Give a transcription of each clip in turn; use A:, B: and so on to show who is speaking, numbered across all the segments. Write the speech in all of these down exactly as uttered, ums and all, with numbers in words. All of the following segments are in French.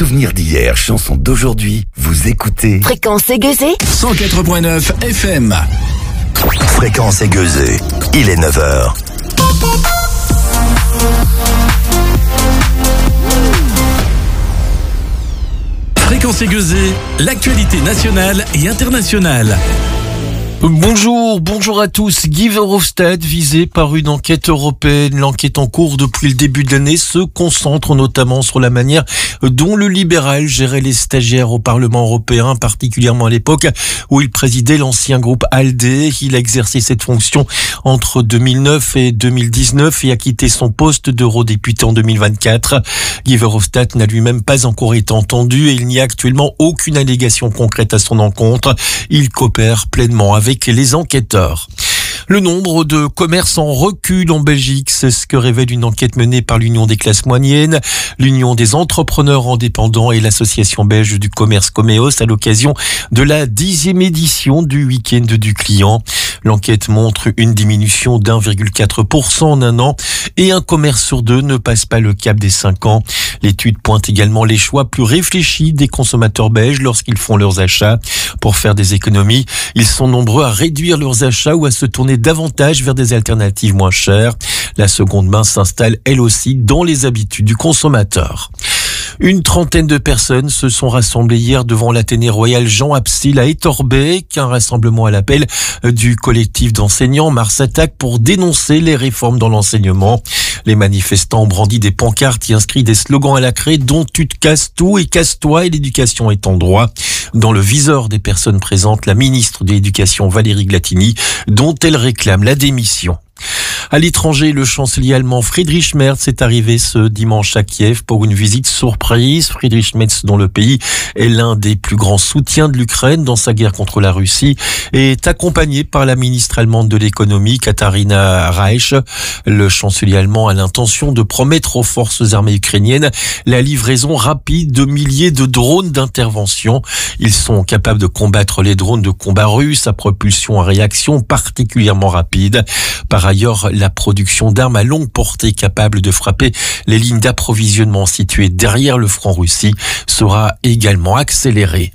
A: Souvenirs d'hier, chansons d'aujourd'hui, vous écoutez
B: Fréquence aiguisée
C: cent quatre point neuf F M.
A: Fréquence aiguisée, il est neuf heures.
C: Fréquence aiguisée, l'actualité nationale et internationale.
D: Bonjour, bonjour à tous. Guy Verhofstadt, visé par une enquête européenne. L'enquête en cours depuis le début de l'année se concentre notamment sur la manière dont le libéral gérait les stagiaires au Parlement européen, particulièrement à l'époque où il présidait l'ancien groupe ALDE. Il a exercé cette fonction entre deux mille neuf et deux mille dix-neuf et a quitté son poste d'eurodéputé en deux mille vingt-quatre. Guy Verhofstadt n'a lui-même pas encore été entendu et il n'y a actuellement aucune allégation concrète à son encontre. Il coopère pleinement avec les enquêteurs. Le nombre de commerçants recule en Belgique, c'est ce que révèle une enquête menée par l'Union des classes moyennes, l'Union des entrepreneurs indépendants et l'association belge du commerce Comeos à l'occasion de la dixième édition du week-end du client. L'enquête montre une diminution d'un virgule quatre pour cent en un an et un commerce sur deux ne passe pas le cap des cinq ans. L'étude pointe également les choix plus réfléchis des consommateurs belges lorsqu'ils font leurs achats. Pour faire des économies, ils sont nombreux à réduire leurs achats ou à se tourner davantage vers des alternatives moins chères. La seconde main s'installe elle aussi dans les habitudes du consommateur. Une trentaine de personnes se sont rassemblées hier devant l'Athénée Royal Jean Absil à Etterbeek, un rassemblement à l'appel du collectif d'enseignants Mars Attaque pour dénoncer les réformes dans l'enseignement. Les manifestants ont brandi des pancartes y inscrits des slogans à la craie dont tu te casses tout et casse-toi et l'éducation est en droit. Dans le viseur des personnes présentes, la ministre de l'Éducation Valérie Glatini, dont elle réclame la démission. À l'étranger, le chancelier allemand Friedrich Merz est arrivé ce dimanche à Kiev pour une visite surprise. Friedrich Merz, dont le pays est l'un des plus grands soutiens de l'Ukraine dans sa guerre contre la Russie, est accompagné par la ministre allemande de l'économie, Katharina Reich. Le chancelier allemand a l'intention de promettre aux forces armées ukrainiennes la livraison rapide de milliers de drones d'intervention. Ils sont capables de combattre les drones de combat russes à propulsion à réaction particulièrement rapide. Par ailleurs, la production d'armes à longue portée capables de frapper les lignes d'approvisionnement situées derrière le front Russie sera également accélérée.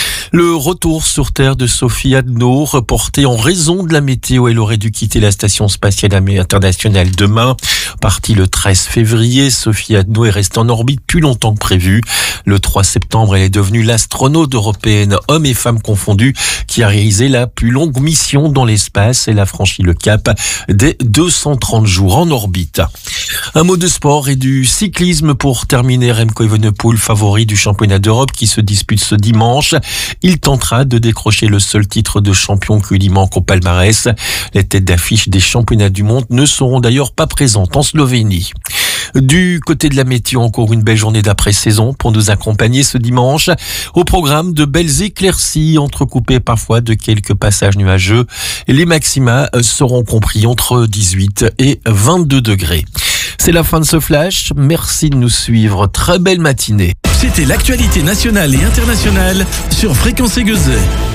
D: Le retour sur Terre de Sophie Adno, reporté en raison de la météo. Elle aurait dû quitter la Station spatiale internationale demain. Partie le treize février, Sophie Adno est restée en orbite plus longtemps que prévu. Le trois septembre, elle est devenue l'astronaute européenne, hommes et femmes confondus, qui a réalisé la plus longue mission dans l'espace. Elle a franchi le cap des deux cent trente jours en orbite. Un mot de sport et du cyclisme pour terminer. Remco Evenepoel, favori du championnat d'Europe qui se dispute ce dimanche. Il tentera de décrocher le seul titre de champion qui lui manque au palmarès. Les têtes d'affiche des championnats du monde ne seront d'ailleurs pas présentes en Slovénie. Du côté de la météo, encore une belle journée d'après-saison pour nous accompagner ce dimanche. Au programme, de belles éclaircies entrecoupées parfois de quelques passages nuageux. Les maxima seront compris entre dix-huit et vingt-deux degrés. C'est la fin de ce flash. Merci de nous suivre. Très belle matinée.
C: C'était l'actualité nationale et internationale sur Fréquence aiguisée.